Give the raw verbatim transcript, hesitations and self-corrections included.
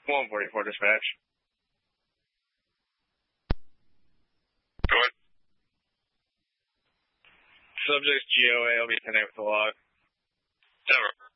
one forty-four dispatch. Go ahead. Subject's G O A will be connected with the log. Never.